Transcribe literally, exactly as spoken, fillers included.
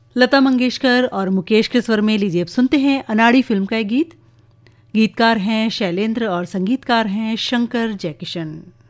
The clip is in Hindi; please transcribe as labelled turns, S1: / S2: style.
S1: लता मंगेशकर और मुकेश के स्वर में लीजिए अब सुनते हैं अनाड़ी फिल्म का एक गीत। गीतकार हैं शैलेंद्र और संगीतकार हैं शंकर जयकिशन।